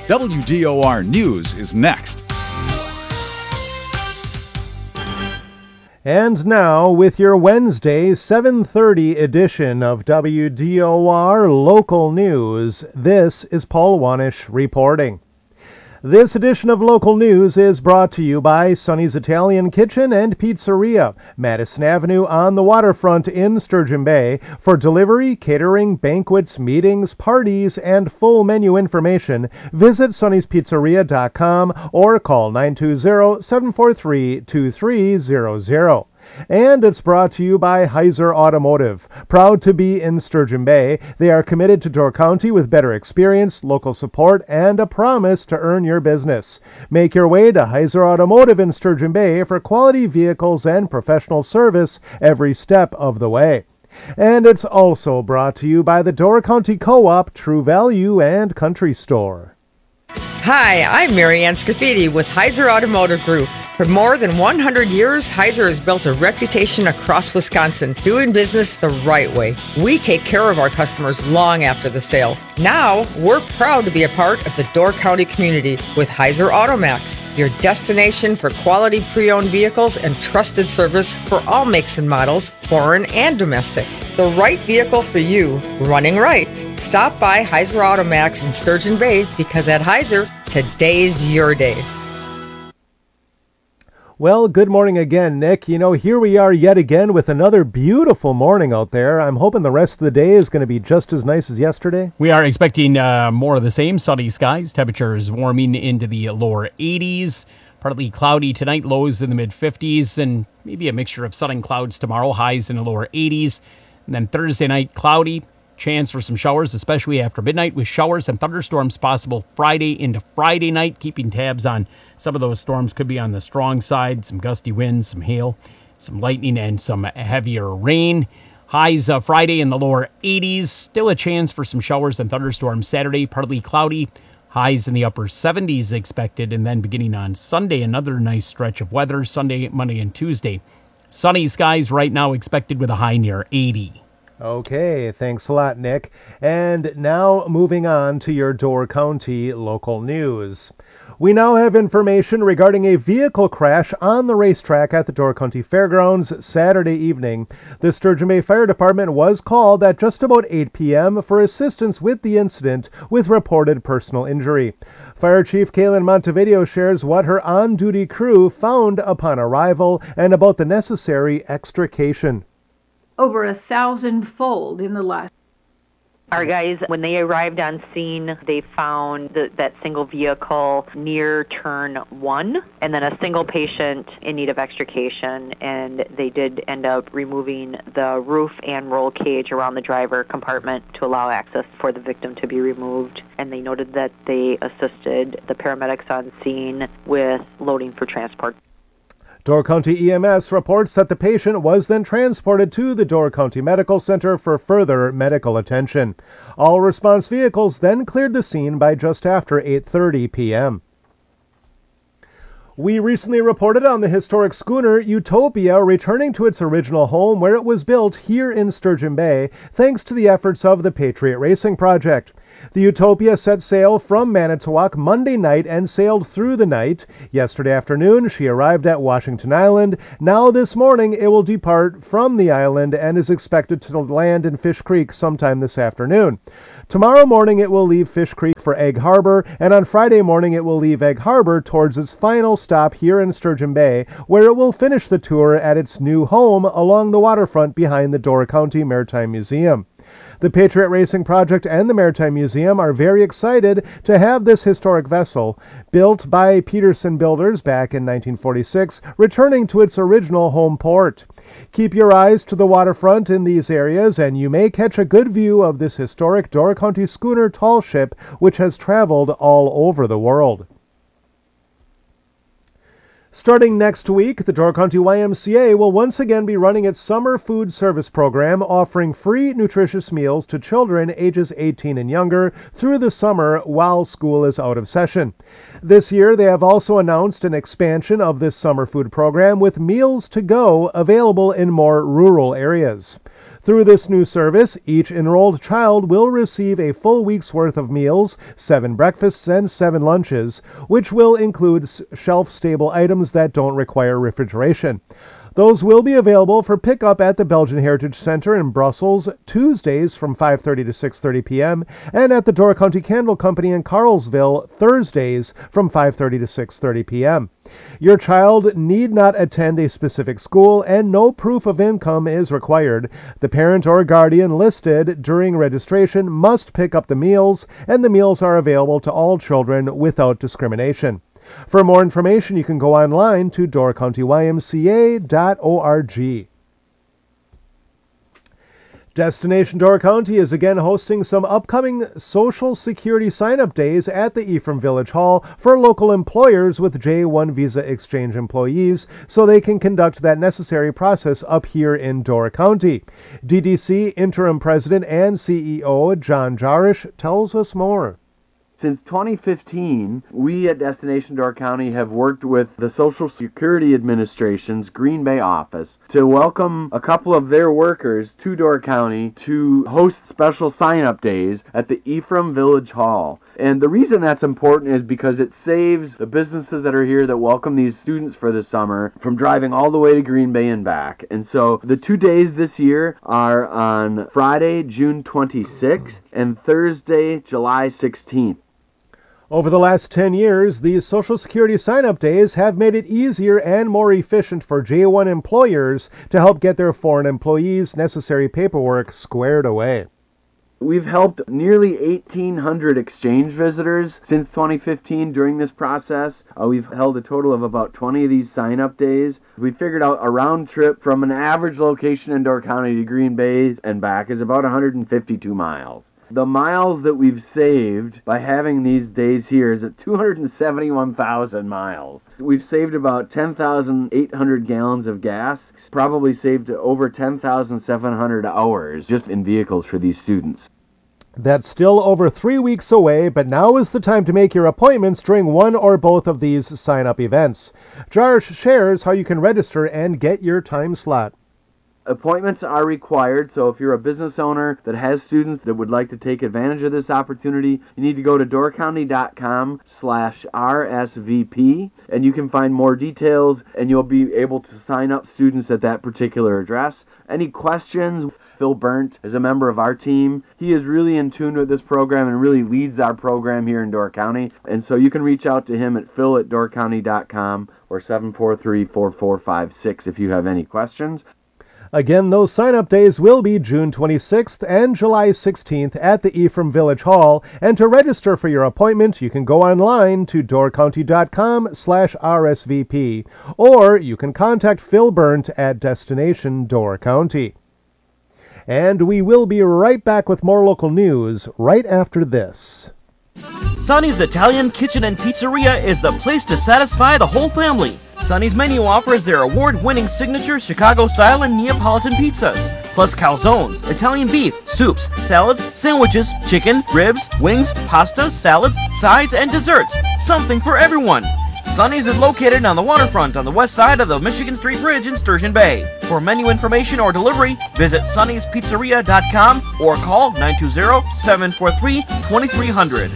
WDOR News is next. And now, with your Wednesday 7:30 edition of WDOR Local News, this is Paul Wanish reporting. This edition of Local News is brought to you by Sonny's Italian Kitchen and Pizzeria, Madison Avenue on the waterfront in Sturgeon Bay. For delivery, catering, banquets, meetings, parties, and full menu information, visit sonnyspizzeria.com or call 920-743-2300. And it's brought to you by Heiser Automotive. Proud to be in Sturgeon Bay, they are committed to Door County with better experience, local support, and a promise to earn your business. Make your way to Heiser Automotive in Sturgeon Bay for quality vehicles and professional service every step of the way. And it's also brought to you by the Door County Co-op, True Value, and Country Store. Hi, I'm Marianne Scafidi with Heiser Automotive Group. For more than 100 years, Heiser has built a reputation across Wisconsin, doing business the right way. We take care of our customers long after the sale. Now, we're proud to be a part of the Door County community with Heiser Automax, your destination for quality pre-owned vehicles and trusted service for all makes and models, foreign and domestic. The right vehicle for you, running right. Stop by Heiser Automax in Sturgeon Bay because at Heiser, today's your day. Well, good morning again, Nick. You know, here we are yet again with another beautiful morning out there. I'm hoping the rest of the day is going to be just as nice as yesterday. We are expecting more of the same, sunny skies. Temperatures warming into the lower 80s. Partly cloudy tonight, lows in the mid-50s, and maybe a mixture of sun and clouds tomorrow, highs in the lower 80s. And then Thursday night, cloudy. Chance for some showers, especially after midnight, with showers and thunderstorms possible Friday into Friday night. Keeping tabs on some of those storms could be on the strong side. Some gusty winds, some hail, some lightning, and some heavier rain. Highs Friday in the lower 80s. Still a chance for some showers and thunderstorms Saturday, partly cloudy. Highs in the upper 70s expected. And then beginning on Sunday, another nice stretch of weather. Sunday, Monday, and Tuesday. Sunny skies right now expected with a high near 80. Okay, thanks a lot, Nick. And now moving on to your Door County local news. We now have information regarding a vehicle crash on the racetrack at the Door County Fairgrounds Saturday evening. The Sturgeon Bay Fire Department was called at just about 8 p.m. for assistance with the incident with reported personal injury. Fire Chief Kaylin Montevideo shares what her on-duty crew found upon arrival and about the necessary extrication. Over 1,000-fold in the last. Our guys, when they arrived on scene, they found that single vehicle near turn 1, and then a single patient in need of extrication, and they did end up removing the roof and roll cage around the driver compartment to allow access for the victim to be removed. And they noted that they assisted the paramedics on scene with loading for transport. Door County EMS reports that the patient was then transported to the Door County Medical Center for further medical attention. All response vehicles then cleared the scene by just after 8:30 p.m. We recently reported on the historic schooner Utopia returning to its original home where it was built here in Sturgeon Bay, thanks to the efforts of the Patriot Racing Project. The Utopia set sail from Manitowoc Monday night and sailed through the night. Yesterday afternoon, she arrived at Washington Island. Now this morning, it will depart from the island and is expected to land in Fish Creek sometime this afternoon. Tomorrow morning, it will leave Fish Creek for Egg Harbor, and on Friday morning, it will leave Egg Harbor towards its final stop here in Sturgeon Bay, where it will finish the tour at its new home along the waterfront behind the Door County Maritime Museum. The Patriot Racing Project and the Maritime Museum are very excited to have this historic vessel, built by Peterson Builders back in 1946, returning to its original home port. Keep your eyes to the waterfront in these areas, and you may catch a good view of this historic Door County schooner tall ship, which has traveled all over the world. Starting next week, the Door County YMCA will once again be running its summer food service program, offering free nutritious meals to children ages 18 and younger through the summer while school is out of session. This year, they have also announced an expansion of this summer food program with meals to go available in more rural areas. Through this new service, each enrolled child will receive a full week's worth of meals, 7 breakfasts, and 7 lunches, which will include shelf-stable items that don't require refrigeration. Those will be available for pickup at the Belgian Heritage Center in Brussels Tuesdays from 5:30 to 6:30 p.m. and at the Door County Candle Company in Carlsville Thursdays from 5:30 to 6:30 p.m. Your child need not attend a specific school and no proof of income is required. The parent or guardian listed during registration must pick up the meals, and the meals are available to all children without discrimination. For more information, you can go online to doorcountyymca.org. Destination Door County is again hosting some upcoming Social Security sign-up days at the Ephraim Village Hall for local employers with J-1 Visa Exchange employees so they can conduct that necessary process up here in Door County. DDC Interim President and CEO John Jarish tells us more. Since 2015, we at Destination Door County have worked with the Social Security Administration's Green Bay office to welcome a couple of their workers to Door County to host special sign-up days at the Ephraim Village Hall. And the reason that's important is because it saves the businesses that are here that welcome these students for the summer from driving all the way to Green Bay and back. And so the 2 days this year are on Friday, June 26th and Thursday, July 16th. Over the last 10 years, these Social Security sign-up days have made it easier and more efficient for J-1 employers to help get their foreign employees' necessary paperwork squared away. We've helped nearly 1,800 exchange visitors since 2015 during this process. We've held a total of about 20 of these sign-up days. We figured out a round trip from an average location in Door County to Green Bay and back is about 152 miles. The miles that we've saved by having these days here is at 271,000 miles. We've saved about 10,800 gallons of gas, probably saved over 10,700 hours just in vehicles for these students. That's still over 3 weeks away, but now is the time to make your appointments during one or both of these sign-up events. Jarish shares how you can register and get your time slot. Appointments are required, so if you're a business owner that has students that would like to take advantage of this opportunity, you need to go to doorcounty.com/RSVP, and you can find more details, and you'll be able to sign up students at that particular address. Any questions? Phil Burnt is a member of our team. He is really in tune with this program and really leads our program here in Door County, and so you can reach out to him at phil@doorcounty.com or 743-4456 if you have any questions. Again, those sign-up days will be June 26th and July 16th at the Ephraim Village Hall, and to register for your appointment, you can go online to doorcounty.com/RSVP, or you can contact Phil Burnt at Destination Door County. And we will be right back with more local news right after this. Sonny's Italian Kitchen and Pizzeria is the place to satisfy the whole family. Sonny's menu offers their award-winning signature Chicago-style and Neapolitan pizzas, plus calzones, Italian beef, soups, salads, sandwiches, chicken, ribs, wings, pasta, salads, sides, and desserts. Something for everyone. Sonny's is located on the waterfront on the west side of the Michigan Street Bridge in Sturgeon Bay. For menu information or delivery, visit sonnyspizzeria.com or call 920-743-2300.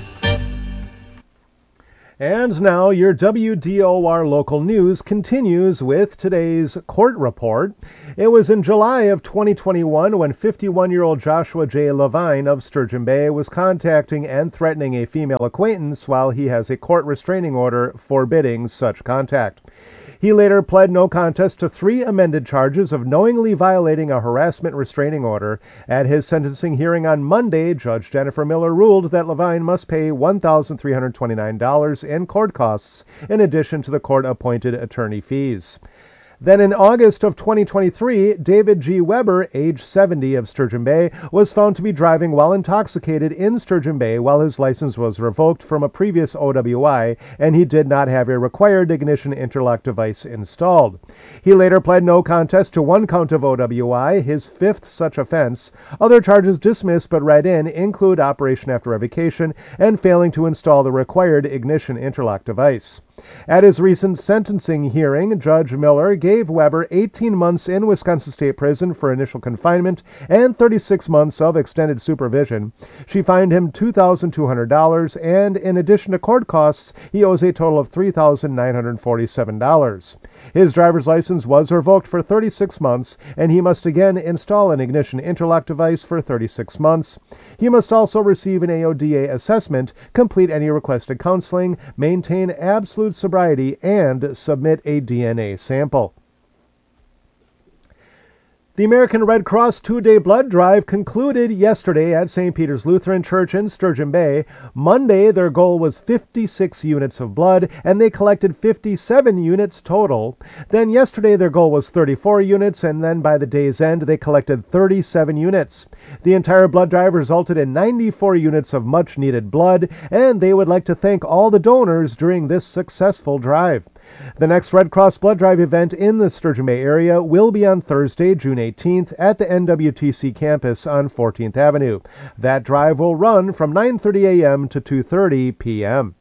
And now your WDOR local news continues with today's court report. It was in July of 2021 when 51-year-old Joshua J. Levine of Sturgeon Bay was contacting and threatening a female acquaintance while he has a court restraining order forbidding such contact. He later pled no contest to 3 amended charges of knowingly violating a harassment restraining order. At his sentencing hearing on Monday, Judge Jennifer Miller ruled that Levine must pay $1,329 in court costs, in addition to the court-appointed attorney fees. Then in August of 2023, David G. Weber, age 70 of Sturgeon Bay, was found to be driving while intoxicated in Sturgeon Bay while his license was revoked from a previous OWI, and he did not have a required ignition interlock device installed. He later pled no contest to 1 count of OWI, his 5th such offense. Other charges dismissed but read in include operation after revocation and failing to install the required ignition interlock device. At his recent sentencing hearing, Judge Miller gave Weber 18 months in Wisconsin State Prison for initial confinement and 36 months of extended supervision. She fined him $2,200, and in addition to court costs, he owes a total of $3,947. His driver's license was revoked for 36 months, and he must again install an ignition interlock device for 36 months. He must also receive an AODA assessment, complete any requested counseling, maintain absolute sobriety, and submit a DNA sample. The American Red Cross two-day blood drive concluded yesterday at St. Peter's Lutheran Church in Sturgeon Bay. Monday, their goal was 56 units of blood, and they collected 57 units total. Then yesterday, their goal was 34 units, and then by the day's end, they collected 37 units. The entire blood drive resulted in 94 units of much-needed blood, and they would like to thank all the donors during this successful drive. The next Red Cross Blood Drive event in the Sturgeon Bay area will be on Thursday, June 18th at the NWTC campus on 14th Avenue. That drive will run from 9:30 a.m. to 2:30 p.m.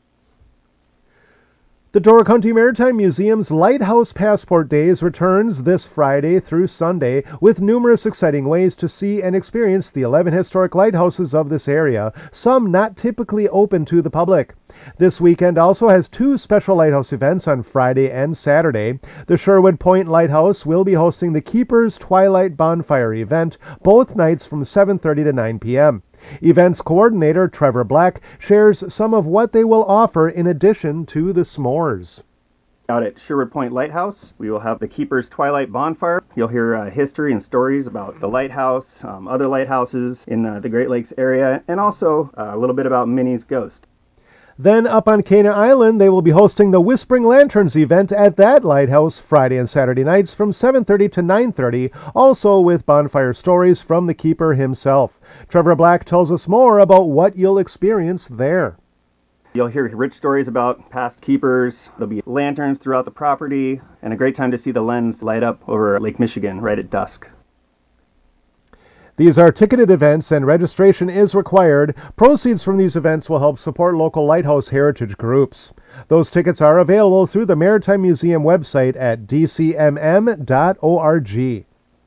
The Door County Maritime Museum's Lighthouse Passport Days returns this Friday through Sunday with numerous exciting ways to see and experience the 11 historic lighthouses of this area, some not typically open to the public. This weekend also has two special lighthouse events on Friday and Saturday. The Sherwood Point Lighthouse will be hosting the Keepers Twilight Bonfire event, both nights from 7:30 to 9 p.m. Events coordinator Trevor Black shares some of what they will offer in addition to the s'mores. Out at Sherwood Point Lighthouse, we will have the Keepers Twilight Bonfire. You'll hear history and stories about the lighthouse, other lighthouses in the Great Lakes area, and also a little bit about Minnie's Ghost. Then up on Cana Island, they will be hosting the Whispering Lanterns event at that lighthouse Friday and Saturday nights from 7:30 to 9:30, also with bonfire stories from the keeper himself. Trevor Black tells us more about what you'll experience there. You'll hear rich stories about past keepers. There'll be lanterns throughout the property, and a great time to see the lens light up over Lake Michigan right at dusk. These are ticketed events and registration is required. Proceeds from these events will help support local lighthouse heritage groups. Those tickets are available through the Maritime Museum website at dcmm.org.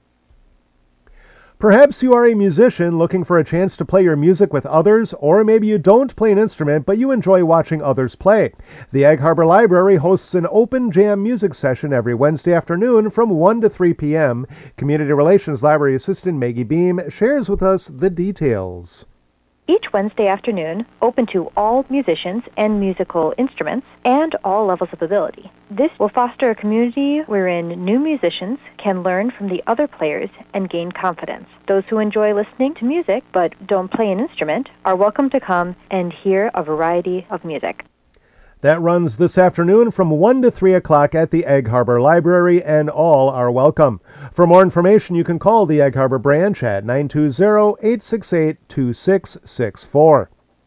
Perhaps you are a musician looking for a chance to play your music with others, or maybe you don't play an instrument but you enjoy watching others play. The Egg Harbor Library hosts an open jam music session every Wednesday afternoon from 1 to 3 p.m. Community Relations Library Assistant Maggie Beam shares with us the details. Each Wednesday afternoon, open to all musicians and musical instruments and all levels of ability. This will foster a community wherein new musicians can learn from the other players and gain confidence. Those who enjoy listening to music but don't play an instrument are welcome to come and hear a variety of music. That runs this afternoon from 1 to 3 o'clock at the Egg Harbor Library, and all are welcome. For more information, you can call the Egg Harbor branch at 920-868-2664.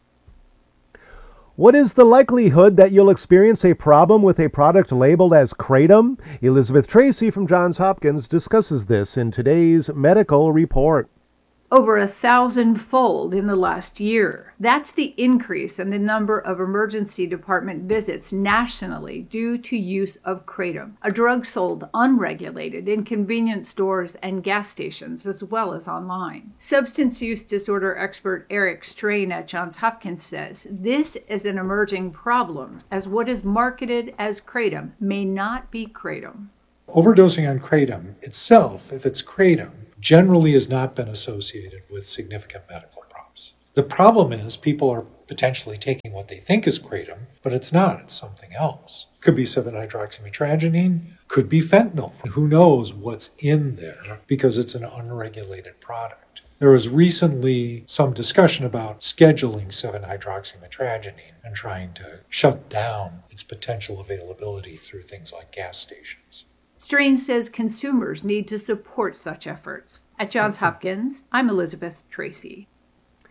What is the likelihood that you'll experience a problem with a product labeled as Kratom? Elizabeth Tracy from Johns Hopkins discusses this in today's medical report. Over 1,000-fold in the last year. That's the increase in the number of emergency department visits nationally due to use of Kratom, a drug sold unregulated in convenience stores and gas stations as well as online. Substance use disorder expert Eric Strain at Johns Hopkins says this is an emerging problem as what is marketed as Kratom may not be Kratom. Overdosing on Kratom itself, if it's Kratom, generally has not been associated with significant medical problems. The problem is people are potentially taking what they think is Kratom, but it's not, it's something else. Could be 7-hydroxymetragenine, could be fentanyl. Who knows what's in there because it's an unregulated product. There was recently some discussion about scheduling 7-hydroxymetragenine and trying to shut down its potential availability through things like gas stations. Strain says consumers need to support such efforts. At Johns Hopkins, I'm Elizabeth Tracy.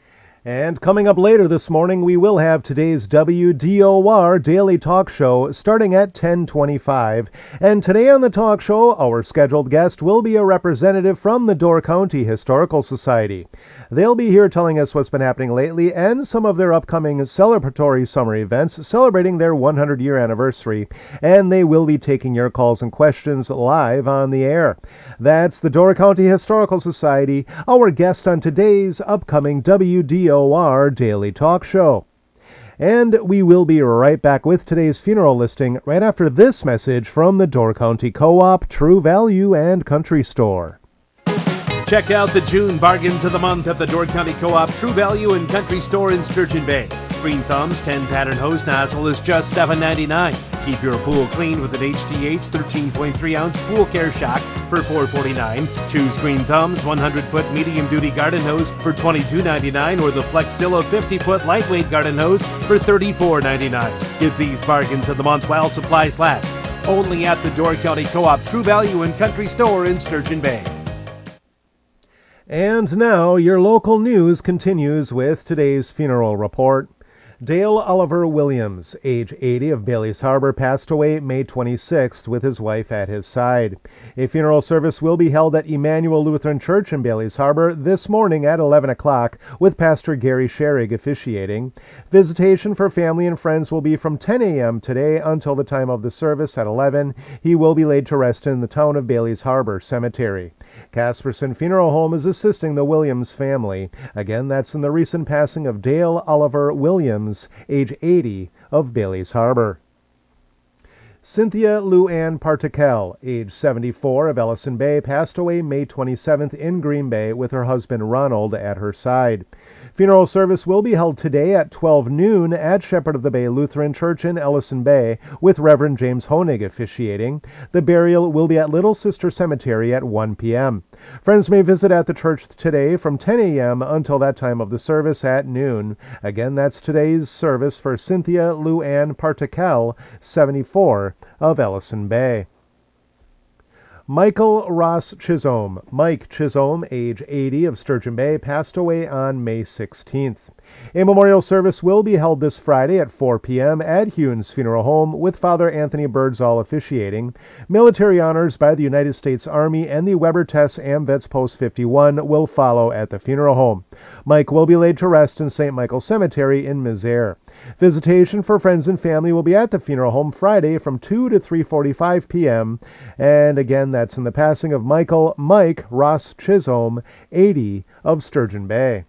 And coming up later this morning, we will have today's WDOR Daily Talk Show starting at 10:25. And today on the talk show, our scheduled guest will be a representative from the Door County Historical Society. They'll be here telling us what's been happening lately and some of their upcoming celebratory summer events celebrating their 100-year anniversary. And they will be taking your calls and questions live on the air. That's the Door County Historical Society, our guest on today's upcoming WDOR Daily Talk Show. And we will be right back with today's funeral listing right after this message from the Door County Co-op, True Value, and Country Store. Check out the June bargains of the month at the Door County Co-op True Value and Country Store in Sturgeon Bay. Green Thumbs 10-pattern hose nozzle is just $7.99. Keep your pool clean with an HTH 13.3-ounce pool care shock for $4.49. Choose Green Thumbs 100-foot medium-duty garden hose for $22.99 or the Flexzilla 50-foot lightweight garden hose for $34.99. Get these bargains of the month while supplies last. Only at the Door County Co-op True Value and Country Store in Sturgeon Bay. And now, your local news continues with today's funeral report. Dale Oliver Williams, age 80, of Bailey's Harbor, passed away May 26th with his wife at his side. A funeral service will be held at Emmanuel Lutheran Church in Bailey's Harbor this morning at 11 o'clock, with Pastor Gary Scherig officiating. Visitation for family and friends will be from 10 a.m. today until the time of the service at 11. He will be laid to rest in the town of Bailey's Harbor Cemetery. Casperson Funeral Home is assisting the Williams family. Again, that's in the recent passing of Dale Oliver Williams, age 80, of Bailey's Harbor. Cynthia Lou Ann Partikel, age 74, of Ellison Bay, passed away May 27th in Green Bay with her husband Ronald at her side. Funeral service will be held today at 12 noon at Shepherd of the Bay Lutheran Church in Ellison Bay, with Reverend James Honig officiating. The burial will be at Little Sister Cemetery at 1 p.m. Friends may visit at the church today from 10 a.m. until that time of the service at noon. Again, that's today's service for Cynthia Lou Ann Partikel, 74, of Ellison Bay. Michael Ross Chisholm, Mike Chisholm, age 80, of Sturgeon Bay, passed away on May 16th. A memorial service will be held this Friday at 4 p.m. at Huon's Funeral Home, with Father Anthony Birdsall officiating. Military honors by the United States Army and the Weber Tess AMVETS Post 51 will follow at the funeral home. Mike will be laid to rest in St. Michael Cemetery in Misère. Visitation for friends and family will be at the funeral home Friday from 2 to 3:45 p.m. And again, that's in the passing of Mike Ross Chisholm, 80, of Sturgeon Bay.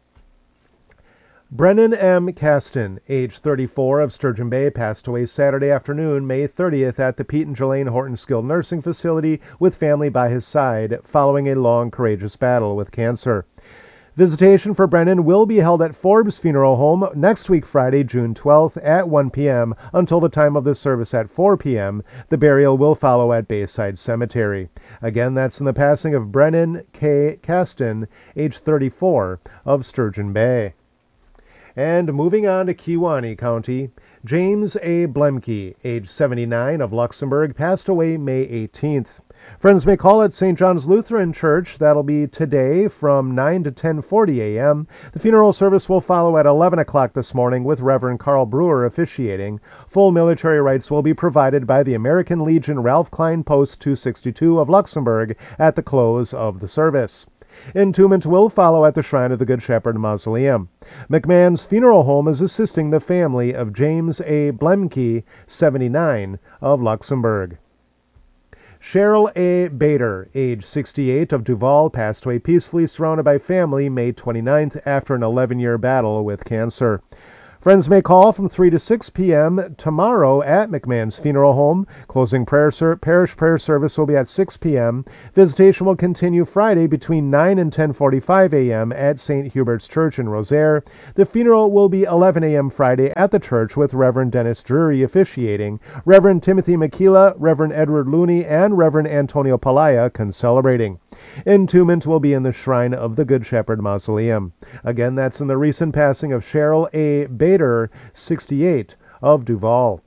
Brennan M. Caston, age 34, of Sturgeon Bay, passed away Saturday afternoon, May 30th, at the Pete and Jelaine Horton Skilled Nursing Facility with family by his side, following a long, courageous battle with cancer. Visitation for Brennan will be held at Forbes Funeral Home next week, Friday, June 12th, at 1 p.m. until the time of the service at 4 p.m. The burial will follow at Bayside Cemetery. Again, that's in the passing of Brennan K. Caston, age 34, of Sturgeon Bay. And moving on to Kewaunee County, James A. Blemke, age 79, of Luxembourg, passed away May 18th. Friends may call at St. John's Lutheran Church. That'll be today from 9 to 10:40 a.m. The funeral service will follow at 11 o'clock this morning with Reverend Carl Brewer officiating. Full military rights will be provided by the American Legion Ralph Klein Post 262 of Luxembourg at the close of the service. Entombment will follow at the Shrine of the Good Shepherd Mausoleum. McMahon's Funeral Home is assisting the family of James A. Blemke, 79, of Luxembourg. Cheryl A. Bader, age 68, of Duval, passed away peacefully surrounded by family May 29th after an 11-year battle with cancer. Friends may call from 3 to 6 p.m. tomorrow at McMahon's Funeral Home. Closing parish prayer service will be at 6 p.m. Visitation will continue Friday between 9 and 10:45 a.m. at St. Hubert's Church in Rosaire. The funeral will be 11 a.m. Friday at the church with Reverend Dennis Drury officiating, Reverend Timothy Makila, Reverend Edward Looney, and Reverend Antonio Palaya concelebrating. Entombment will be in the Shrine of the Good Shepherd Mausoleum. Again, that's in the recent passing of Cheryl A. Bader, 68, of Duval.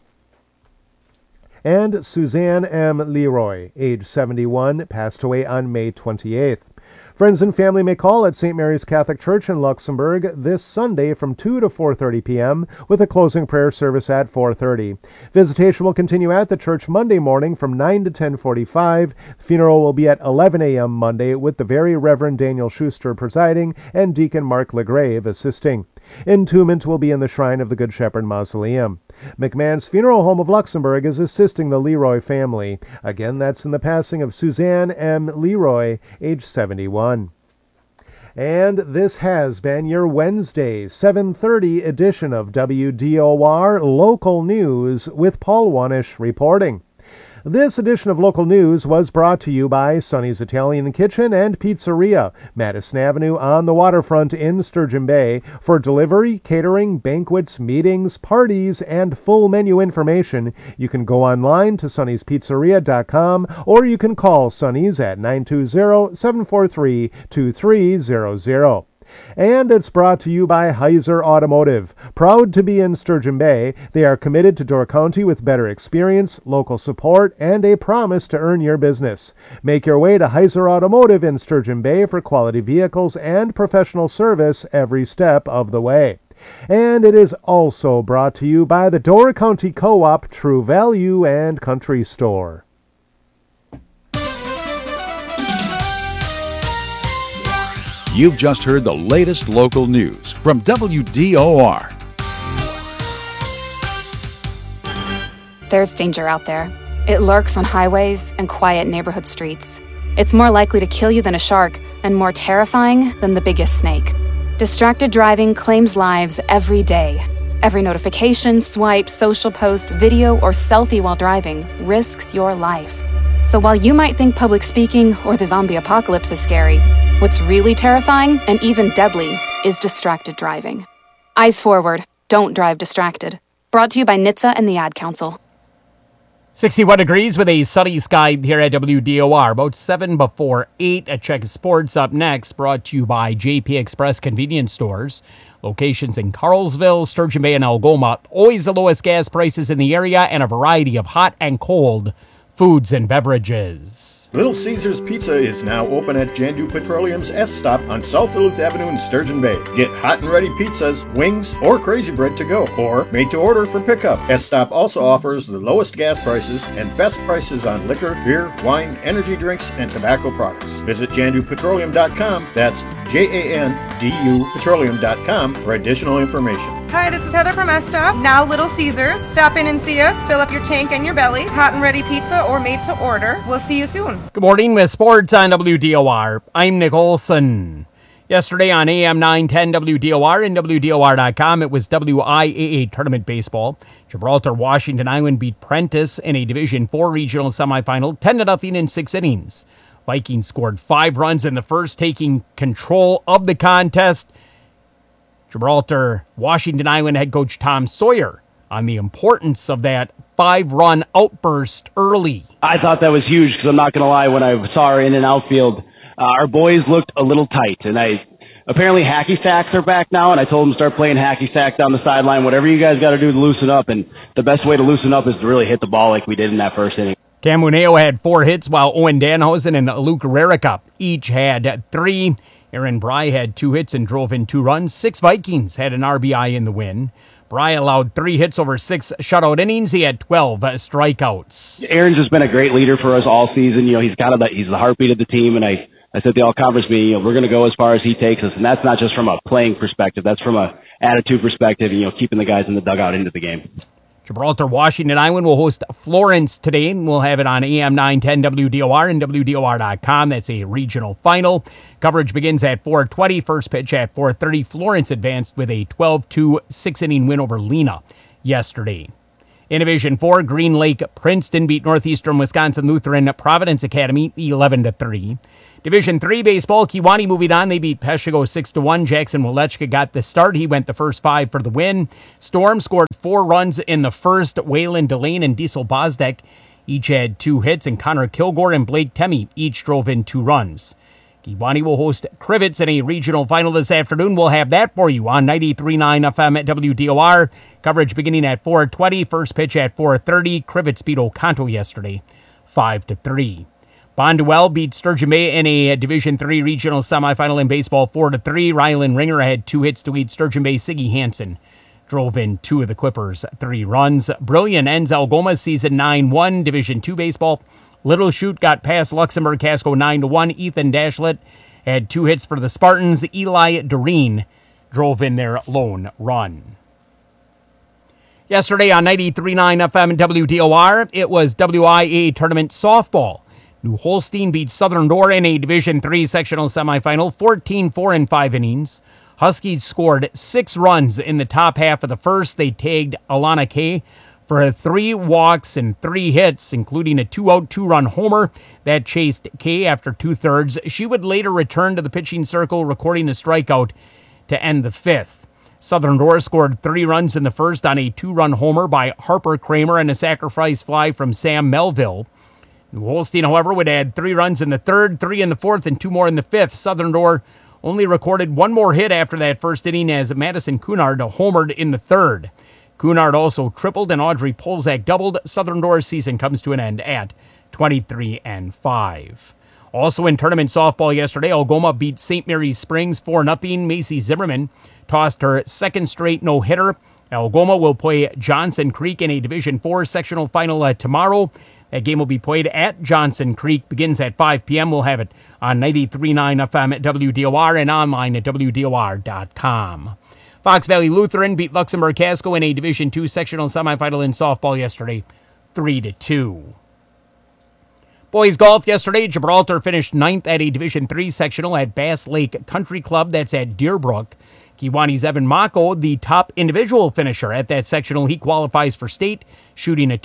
And Suzanne M. Leroy, age 71, passed away on May 28th. Friends and family may call at St. Mary's Catholic Church in Luxembourg this Sunday from 2 to 4:30 p.m. with a closing prayer service at 4:30. Visitation will continue at the church Monday morning from 9 to 10:45. The funeral will be at 11 a.m. Monday with the Very Reverend Daniel Schuster presiding and Deacon Mark LeGrave assisting. Entombment will be in the Shrine of the Good Shepherd Mausoleum. McMahon's Funeral Home of Luxembourg is assisting the Leroy family. Again, that's in the passing of Suzanne M. Leroy, age 71. And this has been your Wednesday, 7:30 edition of WDOR Local News with Paul Wanish reporting. This edition of Local News was brought to you by Sonny's Italian Kitchen and Pizzeria, Madison Avenue on the waterfront in Sturgeon Bay. For delivery, catering, banquets, meetings, parties, and full menu information, you can go online to sonnyspizzeria.com or you can call Sonny's at 920-743-2300. And it's brought to you by Heiser Automotive. Proud to be in Sturgeon Bay, they are committed to Door County with better experience, local support, and a promise to earn your business. Make your way to Heiser Automotive in Sturgeon Bay for quality vehicles and professional service every step of the way. And it is also brought to you by the Door County Co-op True Value and Country Store. You've just heard the latest local news from WDOR. There's danger out there. It lurks on highways and quiet neighborhood streets. It's more likely to kill you than a shark and more terrifying than the biggest snake. Distracted driving claims lives every day. Every notification, swipe, social post, video, or selfie while driving risks your life. So while you might think public speaking or the zombie apocalypse is scary, what's really terrifying and even deadly is distracted driving. Eyes forward, don't drive distracted. Brought to you by NHTSA and the Ad Council. 61 degrees with a sunny sky here at WDOR. About 7 before 8 at Check Sports up next. Brought to you by JP Express Convenience Stores. Locations in Carlsville, Sturgeon Bay, and Algoma. Always the lowest gas prices in the area and a variety of hot and cold foods and beverages. Little Caesars Pizza is now open at Jandu Petroleum's S-Stop on South Duluth Avenue in Sturgeon Bay. Get hot and ready pizzas, wings, or crazy bread to go, or made to order for pickup. S-Stop also offers the lowest gas prices and best prices on liquor, beer, wine, energy drinks, and tobacco products. Visit JanduPetroleum.com, that's JANDU Petroleum.com for additional information. Hi, this is Heather from S-Stop, now Little Caesars. Stop in and see us, fill up your tank and your belly. Hot and ready pizza or made to order. We'll see you soon. Good morning with sports on WDOR. I'm Nick Olson. Yesterday on AM 910 WDOR and WDOR.com, it was WIAA Tournament Baseball. Gibraltar Washington Island beat Prentice in a Division IV regional semifinal 10-0 in 6 innings. Vikings scored 5 runs in the first, taking control of the contest. Gibraltar Washington Island head coach Tom Sawyer on the importance of that 5-run outburst early. I thought that was huge because I'm not going to lie, when I saw her in and outfield, our boys looked a little tight. And apparently hacky sacks are back now, and I told them to start playing hacky sack down the sideline. Whatever you guys got to do to loosen up, and the best way to loosen up is to really hit the ball like we did in that first inning. Cam Muneo had 4 hits, while Owen Danhausen and Luke Rarica each had 3. Aaron Bry had 2 hits and drove in 2 runs. 6 Vikings had an RBI in the win. Bry allowed 3 hits over 6 shutout innings. He had 12 strikeouts. Aaron's just been a great leader for us all season. You know, he's the heartbeat of the team, and I said at the all-conference meeting, you know, we're going to go as far as he takes us, and that's not just from a playing perspective. That's from a attitude perspective, you know, keeping the guys in the dugout into the game. Gibraltar Washington Island will host Florence today, and we'll have it on AM 910 WDOR and WDOR.com. That's a regional final. Coverage begins at 4:20. First pitch at 4:30. Florence advanced with a 12-2 6-inning win over Lena yesterday. In Division 4, Green Lake Princeton beat Northeastern Wisconsin Lutheran Providence Academy 11-3. Division 3 baseball, Kewanee moving on. They beat Peshigo 6-1. Jackson Walechka got the start. He went the first 5 for the win. Storm scored 4 runs in the first. Waylon Delane and Diesel Bozdek each had 2 hits, and Connor Kilgore and Blake Temmie each drove in 2 runs. Kewanee will host Crivets in a regional final this afternoon. We'll have that for you on 93.9 FM at WDOR. Coverage beginning at 4:20. First pitch at 4:30. Crivets beat Oconto yesterday 5-3. Bonduelle beat Sturgeon Bay in a Division III regional semifinal in baseball 4-3. Rylan Ringer had 2 hits to lead Sturgeon Bay. Siggy Hansen drove in 2 of the Clippers' 3 runs. Brilliant ends Algoma's season 9-1 Division II baseball. Little Chute got past Luxembourg Casco 9-1. Ethan Dashlet had 2 hits for the Spartans. Eli Doreen drove in their lone run. Yesterday on 93.9 FM and WDOR, it was WIA Tournament Softball. New Holstein beat Southern Door in a Division III sectional semifinal, 14-4 in 5 innings. Huskies scored 6 runs in the top half of the first. They tagged Alana Kay for 3 walks and 3 hits, including a 2-out, 2-run homer that chased Kay after 2/3. She would later return to the pitching circle, recording a strikeout to end the 5th. Southern Door scored 3 runs in the first on a 2-run homer by Harper Kramer and a sacrifice fly from Sam Melville. New Holstein, however, would add 3 runs in the 3rd, 3 in the 4th, and 2 more in the 5th. Southern Door only recorded 1 more hit after that first inning as Madison Cunard homered in the 3rd. Cunard also tripled and Audrey Polzak doubled. Southern Door's season comes to an end at 23-5. Also in tournament softball yesterday, Algoma beat St. Mary's Springs 4-0. Macy Zimmerman tossed her 2nd straight no-hitter. Algoma will play Johnson Creek in a Division IV sectional final tomorrow. That game will be played at Johnson Creek. Begins at 5 p.m. We'll have it on 93.9 FM at WDOR and online at WDOR.com. Fox Valley Lutheran beat Luxembourg Casco in a Division II sectional semifinal in softball yesterday, 3-2. Boys golf yesterday, Gibraltar finished 9th at a Division III sectional at Bass Lake Country Club. That's at Deerbrook. Kiwani's Evan Mako, the top individual finisher at that sectional. He qualifies for state, shooting a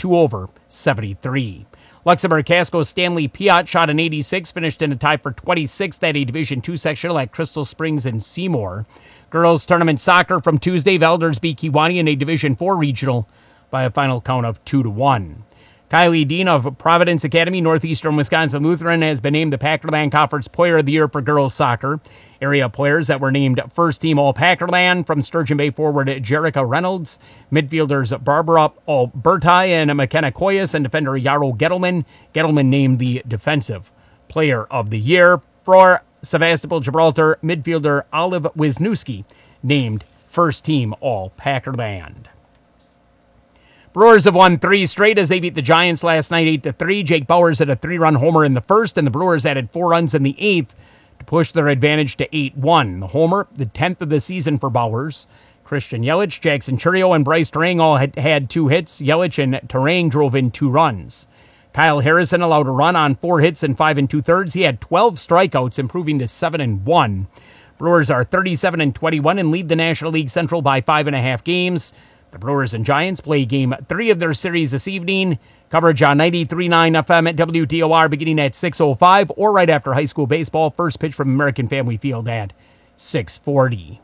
2/73. Luxembourg Casco's Stanley Piot shot an 86, finished in a tie for 26th at a Division II sectional at Crystal Springs and Seymour. Girls tournament soccer from Tuesday, Velders beat Kiwani in a Division IV regional by a final count of 2-1. Kylie Dean of Providence Academy, Northeastern Wisconsin Lutheran, has been named the Packerland Conference Player of the Year for girls soccer. Area players that were named first team All-Packerland from Sturgeon Bay forward Jerica Reynolds, midfielders Barbara Alberti and McKenna Koyas, and defender Yarrow Gettleman. Gettleman named the Defensive Player of the Year. For Sevastopol Gibraltar, midfielder Olive Wisniewski named first team All-Packerland. Brewers have won 3 straight as they beat the Giants last night 8-3. Jake Bowers had a 3-run homer in the first, and the Brewers added 4 runs in the 8th to push their advantage to 8-1. The homer, the 10th of the season for Bowers. Christian Yelich, Jackson Churio, and Bryce Terang all had 2 hits. Yelich and Terang drove in 2 runs. Kyle Harrison allowed a run on 4 hits and 5 2/3. He had 12 strikeouts, improving to 7-1. Brewers are 37-21 and lead the National League Central by 5.5 games. The Brewers and Giants play Game 3 of their series this evening. Coverage on 93.9 FM at WDOR beginning at 6:05 or right after high school baseball. First pitch from American Family Field at 6:40.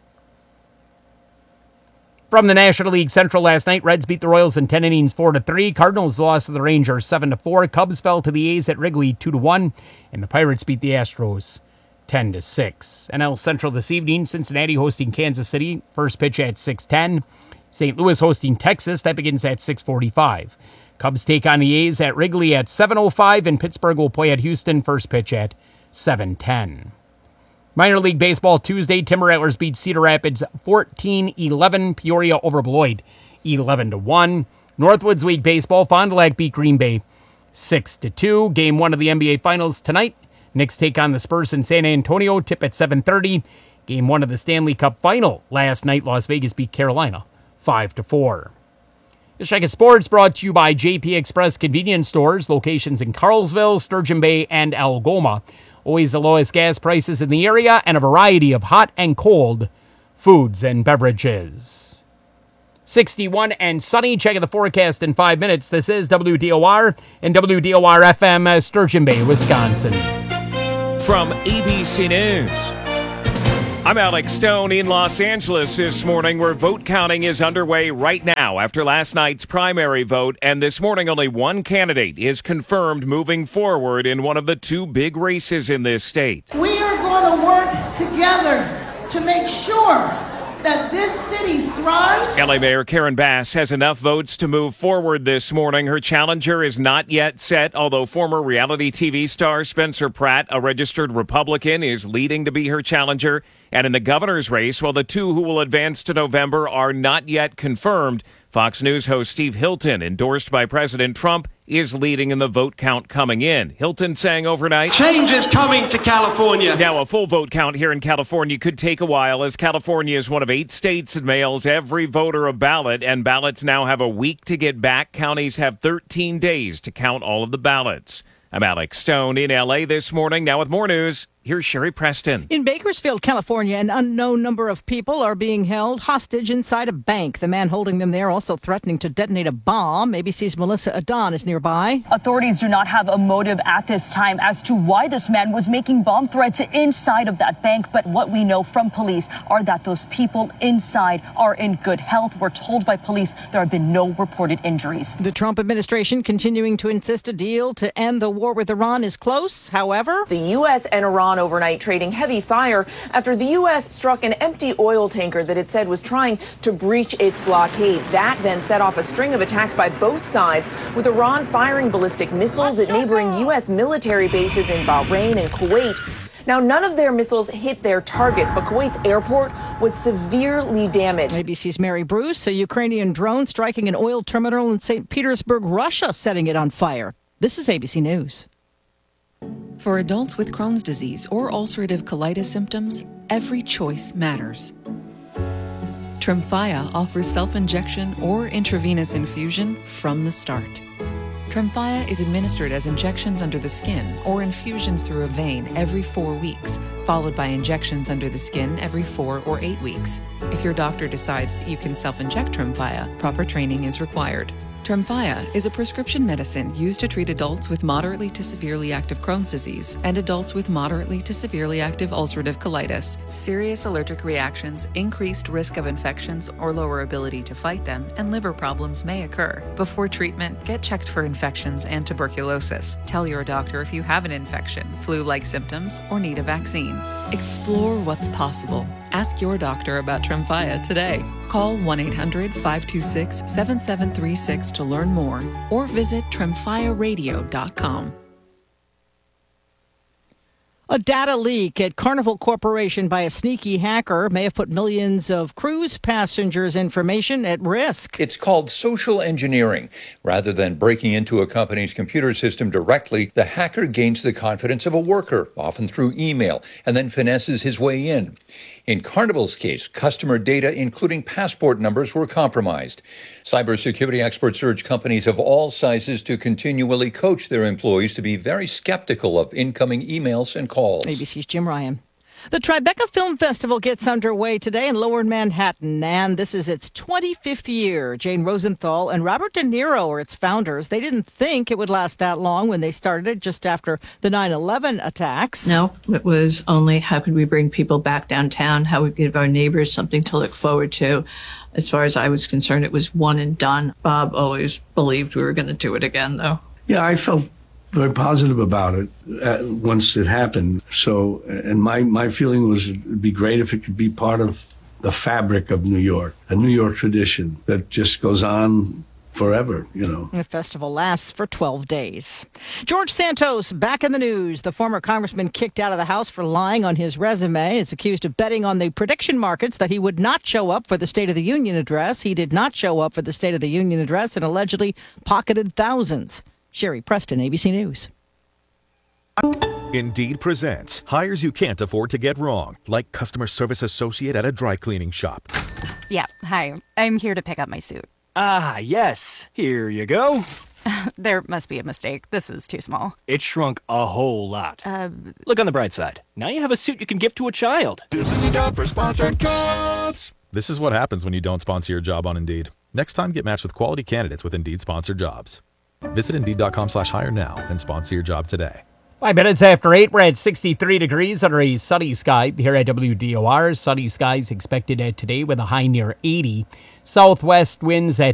From the National League Central last night, Reds beat the Royals in 10 innings 4-3. Cardinals lost to the Rangers 7-4. Cubs fell to the A's at Wrigley 2-1. And the Pirates beat the Astros 10-6. NL Central this evening, Cincinnati hosting Kansas City. First pitch at 6:10. St. Louis hosting Texas. That begins at 6:45. Cubs take on the A's at Wrigley at 7:05, and Pittsburgh will play at Houston. First pitch at 7:10. Minor League Baseball Tuesday, Timber Rattlers beat Cedar Rapids 14-11. Peoria over Beloit 11-1. Northwoods League Baseball, Fond du Lac beat Green Bay 6-2. Game 1 of the NBA Finals tonight. Knicks take on the Spurs in San Antonio. Tip at 7:30. Game 1 of the Stanley Cup Final last night. Las Vegas beat Carolina 5-4. This check of sports brought to you by JP Express Convenience Stores, locations in Carlsville, Sturgeon Bay, and Algoma. Always the lowest gas prices in the area and a variety of hot and cold foods and beverages. 61 and sunny. Checking the forecast in 5 minutes. This is WDOR and WDOR FM, Sturgeon Bay, Wisconsin. From ABC News, I'm Alex Stone in Los Angeles this morning, where vote counting is underway right now after last night's primary vote. And this morning, only one candidate is confirmed moving forward in one of the 2 big races in this state. We are going to work together to make sure that this city thrives? LA Mayor Karen Bass has enough votes to move forward this morning. Her challenger is not yet set, although former reality TV star Spencer Pratt, a registered Republican, is leading to be her challenger. And in the governor's race, while the two who will advance to November are not yet confirmed, Fox News host Steve Hilton, endorsed by President Trump, is leading in the vote count coming in. Hilton saying overnight, "Change is coming to California." Now, a full vote count here in California could take a while, as California is one of 8 states that mails every voter a ballot, and ballots now have a week to get back. Counties have 13 days to count all of the ballots. I'm Alex Stone in L.A. this morning. Now with more news, here's Sherry Preston. In Bakersfield, California, an unknown number of people are being held hostage inside a bank. The man holding them there also threatening to detonate a bomb. ABC's Melissa Adon is nearby. Authorities do not have a motive at this time as to why this man was making bomb threats inside of that bank. But what we know from police are that those people inside are in good health. We're told by police there have been no reported injuries. The Trump administration continuing to insist a deal to end the war with Iran is close. However, the U.S. and Iran overnight trading heavy fire after the U.S. struck an empty oil tanker that it said was trying to breach its blockade. That then set off a string of attacks by both sides, with Iran firing ballistic missiles at neighboring U.S. military bases in Bahrain and Kuwait. Now, none of their missiles hit their targets, but Kuwait's airport was severely damaged. ABC's Mary Bruce, a Ukrainian drone striking an oil terminal in St. Petersburg, Russia, setting it on fire. This is ABC News. For adults with Crohn's disease or ulcerative colitis symptoms, every choice matters. Tremfya offers self-injection or intravenous infusion from the start. Tremfya is administered as injections under the skin or infusions through a vein every 4 weeks, followed by injections under the skin every 4 or 8 weeks. If your doctor decides that you can self-inject Tremfya, proper training is required. Tremfya is a prescription medicine used to treat adults with moderately to severely active Crohn's disease and adults with moderately to severely active ulcerative colitis. Serious allergic reactions, increased risk of infections or lower ability to fight them, and liver problems may occur. Before treatment, get checked for infections and tuberculosis. Tell your doctor if you have an infection, flu-like symptoms, or need a vaccine. Explore what's possible. Ask your doctor about Tremfya today. Call 1-800-526-7736 to learn more or visit tremfyaradio.com. A data leak at Carnival Corporation by a sneaky hacker may have put millions of cruise passengers' information at risk. It's called social engineering. Rather than breaking into a company's computer system directly, the hacker gains the confidence of a worker, often through email, and then finesses his way in. In Carnival's case, customer data, including passport numbers, were compromised. Cybersecurity experts urge companies of all sizes to continually coach their employees to be very skeptical of incoming emails and calls. ABC's Jim Ryan. The Tribeca Film Festival gets underway today in Lower Manhattan, and this is its 25th year. Jane Rosenthal and Robert De Niro are its founders. They didn't think it would last that long when they started it just after the 9/11 attacks. No, it was only how could we bring people back downtown, how we give our neighbors something to look forward to. As far as I was concerned, it was one and done. Bob always believed we were going to do it again, though. Yeah, I felt very positive about it once it happened. So, and my feeling was it'd be great if it could be part of the fabric of New York, a New York tradition that just goes on forever, you know. The festival lasts for 12 days. George Santos back in the news. The former congressman kicked out of the House for lying on his resume. Is accused of betting on the prediction markets that he would not show up for the State of the Union address. He did not show up for the State of the Union address and allegedly pocketed thousands. Sherry Preston, ABC News. Indeed presents hires you can't afford to get wrong, like customer service associate at a dry cleaning shop. Yeah, hi. I'm here to pick up my suit. Ah, yes. Here you go. There must be a mistake. This is too small. It shrunk a whole lot. Look on the bright side. Now you have a suit you can give to a child. This is the job for sponsored jobs. This is what happens when you don't sponsor your job on Indeed. Next time, get matched with quality candidates with Indeed sponsored jobs. Visit Indeed.com/hire now and sponsor your job today. 5 minutes after 8, we're at 63 degrees under a sunny sky here at WDOR. Sunny skies expected today with a high near 80. Southwest winds at